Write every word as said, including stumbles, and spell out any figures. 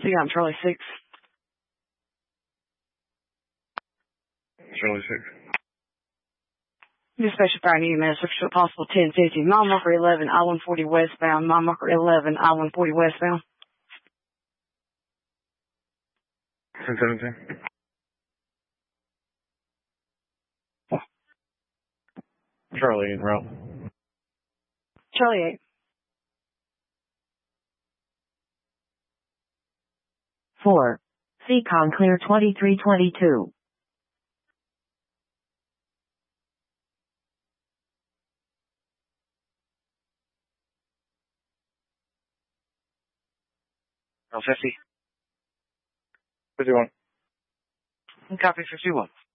You got Charlie six. Charlie six. Dispatch fire new message to possible ten fifty. Mile marker eleven, I one forty westbound. Mile marker eleven, I one forty westbound. ten seventeen. Charlie en route. Charlie eight. four. Seacon clear twenty-three twenty-two. fifty. fifty-one. Copy fifty-one.